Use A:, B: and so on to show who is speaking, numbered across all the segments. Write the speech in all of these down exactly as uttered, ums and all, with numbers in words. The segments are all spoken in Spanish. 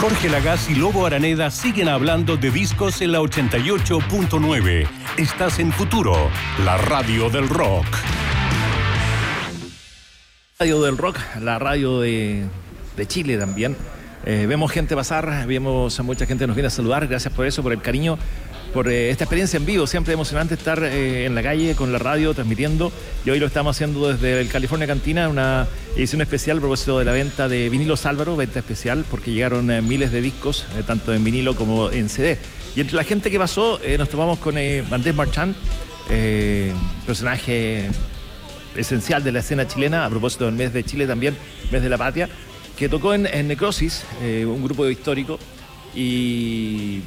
A: Jorge Lagaz y Lobo Araneda siguen hablando de discos en la ochenta y ocho punto nueve. Estás en Futuro, la radio del rock.
B: Radio del rock, la radio de, de Chile también. Eh, vemos gente pasar, vemos a mucha gente que nos viene a saludar. Gracias por eso, por el cariño, por eh, esta experiencia en vivo. Siempre emocionante estar eh, en la calle con la radio transmitiendo, y hoy lo estamos haciendo desde el California Cantina, una edición especial a propósito de la venta de Vinilos Álvaro, venta especial porque llegaron eh, miles de discos, eh, tanto en vinilo como en C D. Y entre la gente que pasó eh, nos topamos con eh, Andrés Marchand, eh, personaje esencial de la escena chilena, a propósito del mes de Chile también, mes de la patria, que tocó en, en Necrosis, eh, un grupo histórico, y...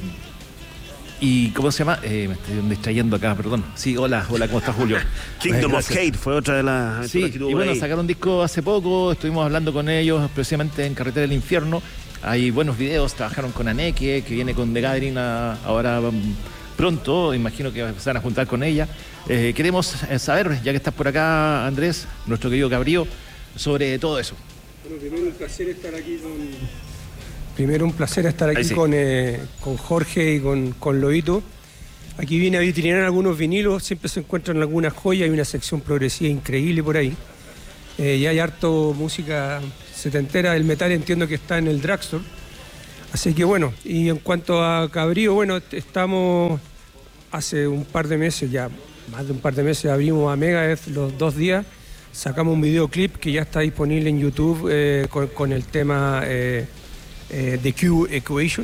B: ¿Y cómo se llama? Eh, me estoy distrayendo acá, perdón. Sí, hola, hola, ¿cómo estás, Julio?
C: Kingdom of Hate fue otra de las...
B: Sí, que tuvo y bueno, ahí. Sacaron disco hace poco, estuvimos hablando con ellos precisamente en Carretera del Infierno. Hay buenos videos, trabajaron con Aneke, que viene con The Gathering a, ahora um, pronto, imagino que se van a juntar con ella. Eh, queremos saber, ya que estás por acá, Andrés, nuestro querido Cabrío, sobre todo eso.
D: Bueno, primero un placer estar aquí con... Primero un placer estar aquí sí. con, eh, con Jorge y con, con Lobito. Aquí vine a vitrinar algunos vinilos, siempre se encuentran algunas joyas, hay una sección progresiva increíble por ahí. Eh, y hay harto música setentera, el metal entiendo que está en el drugstore. Así que bueno, y en cuanto a Cabrío, bueno, estamos hace un par de meses, ya más de un par de meses, abrimos a Megadeth los dos días, sacamos un videoclip que ya está disponible en YouTube eh, con, con el tema... Eh, Eh, The Q Equation,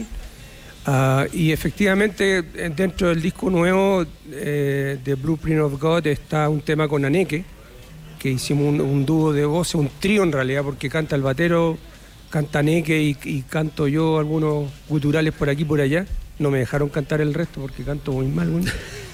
D: uh, y efectivamente dentro del disco nuevo eh, de Blueprint of God está un tema con Aneke, que hicimos un, un dúo de voces, un trío en realidad, porque canta el batero, canta Aneke y, y canto yo algunos guturales por aquí y por allá. No me dejaron cantar el resto porque canto muy mal, bueno.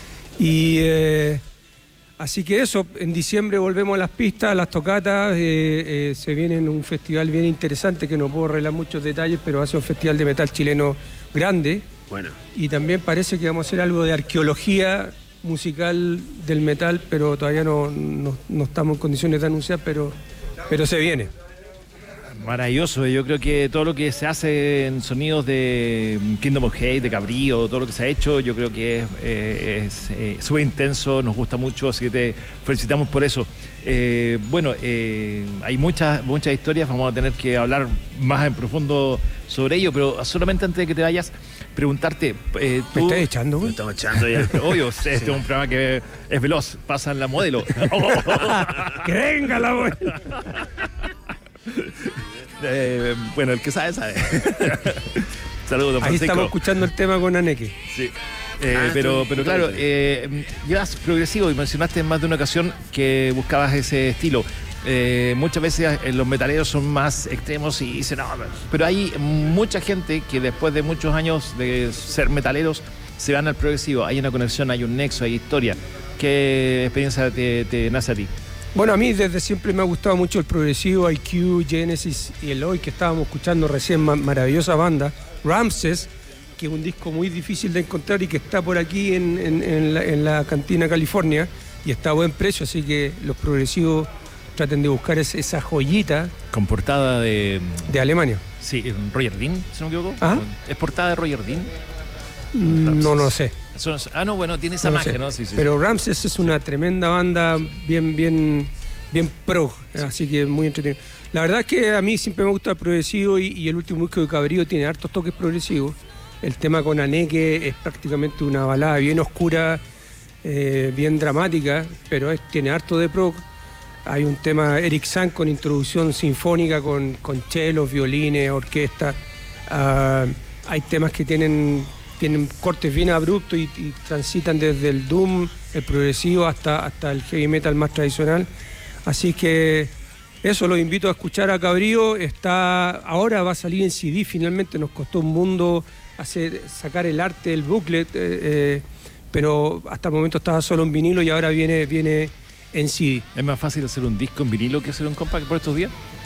D: Y eh, así que eso, en diciembre volvemos a las pistas, a las tocatas, eh, eh, se viene un festival bien interesante que no puedo revelar muchos detalles, pero va a ser un festival de metal chileno grande.
C: Bueno.
D: Y también parece que vamos a hacer algo de arqueología musical del metal, pero todavía no, no, no estamos en condiciones de anunciar, pero, pero se viene.
B: Maravilloso, yo creo que todo lo que se hace en sonidos de Kingdom of Hate, de Cabrío, todo lo que se ha hecho, yo creo que es, eh, es eh, súper intenso, nos gusta mucho, así que te felicitamos por eso. Eh, bueno, eh, hay muchas, muchas historias, vamos a tener que hablar más en profundo sobre ello, pero solamente antes de que te vayas, preguntarte... Eh, tú...
D: ¿Me estás echando, güey?
C: Me estamos echando ya.
B: Obvio, este sí. Es un programa que es veloz, pasa en la modelo.
D: ¡Que venga la modelo!
B: Eh, bueno, el que sabe, sabe. Saludos, don Francisco.
D: Ahí estamos escuchando el tema con Aneke.
B: Sí. Eh, ah, pero, pero claro, eh, llevas progresivo y mencionaste en más de una ocasión que buscabas ese estilo. Eh, muchas veces los metaleros son más extremos y dicen, no, pero hay mucha gente que después de muchos años de ser metaleros se van al progresivo. Hay una conexión, hay un nexo, hay historia. ¿Qué experiencia te, te nace a ti?
D: Bueno, a mí desde siempre me ha gustado mucho el progresivo, I Q, Genesis y el hoy que estábamos escuchando recién, maravillosa banda, Ramses, que es un disco muy difícil de encontrar y que está por aquí en, en, en, la, en la Cantina California y está a buen precio, así que los progresivos traten de buscar esa, esa joyita.
B: Con portada de...
D: De Alemania.
B: Sí, Roger Dean, si no me equivoco.
D: ¿Ah?
B: ¿Es portada de Roger Dean?
D: No, no sé.
B: Ah, no, bueno, tiene esa
D: no
B: magia,
D: sé.
B: ¿no? Sí, sí.
D: Pero Ramses es una tremenda banda, bien, bien, bien pro, sí. Así que muy entretenido. La verdad es que a mí siempre me gusta el progresivo y, y el último disco de Cabrío tiene hartos toques progresivos. El tema con Aneke es prácticamente una balada bien oscura, eh, bien dramática, pero es, tiene harto de pro. Hay un tema Eric Sang con introducción sinfónica, con, con chelos, violines, orquesta. Uh, hay temas que tienen... tienen cortes bien abruptos y, y transitan desde el doom, el progresivo, hasta, hasta el heavy metal más tradicional. Así que eso, los invito a escuchar a Cabrío. Está, ahora va a salir en C D, finalmente nos costó un mundo hacer, sacar el arte, el booklet, eh, eh, pero hasta el momento estaba solo en vinilo y ahora viene, viene en C D.
B: ¿Es más fácil hacer un disco en vinilo que hacer un compact por estos días?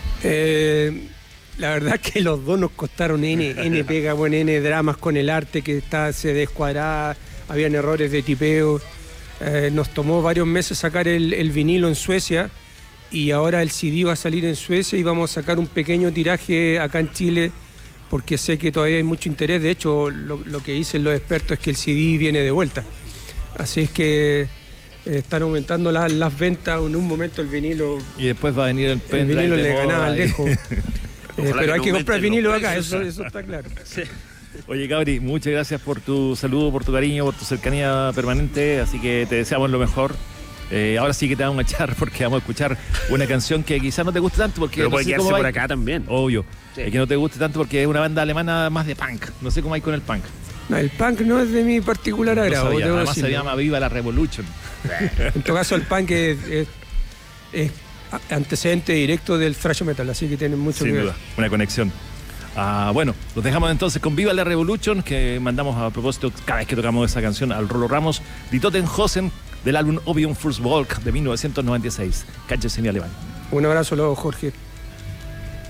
D: Eh... La verdad que los dos nos costaron N, N pega, bueno, N dramas con el arte que está, se descuadraba, habían errores de tipeo. Eh, nos tomó varios meses sacar el, el vinilo en Suecia y ahora el C D va a salir en Suecia y vamos a sacar un pequeño tiraje acá en Chile porque sé que todavía hay mucho interés. De hecho, lo, lo que dicen los expertos es que el C D viene de vuelta. Así es que eh, están aumentando la, las ventas. En un momento el vinilo...
B: Y después va a venir el pendrive.
D: El vinilo
B: de
D: le
B: moda
D: ganaba
B: y...
D: lejos. eh, pero hay que comprar vinilo acá,
C: precios.
D: eso, eso está claro.
C: Sí.
B: Oye, Gabri, muchas gracias por tu saludo, por tu cariño, por tu cercanía permanente, así que te deseamos lo mejor. Eh, ahora sí que te vamos a echar porque vamos a escuchar una canción que quizás no te guste tanto porque
C: Pero
B: no
C: puede
B: sé
C: quedarse
B: cómo
C: por
B: va.
C: acá también.
B: Obvio,
C: Sí.
B: es que no te guste tanto porque es una banda alemana más de punk. No sé cómo hay con el punk.
D: No, el punk no es de mi particular
B: No
D: agrado.
B: sabía.
D: debo
B: Además se
D: decirlo.
B: llama Viva la Revolution.
D: En todo caso, el punk es, es, es antecedente directo del thrash metal, así que tienen mucho
B: Sin
D: que
B: duda,
D: ver.
B: una conexión. Ah, bueno, los dejamos entonces con Viva la Revolution, que mandamos a propósito cada vez que tocamos esa canción al Rolo Ramos, Die Totenhosen, del álbum Opium First Volk de mil novecientos noventa y seis. Cállese mi alemán.
D: Un abrazo, luego, Jorge.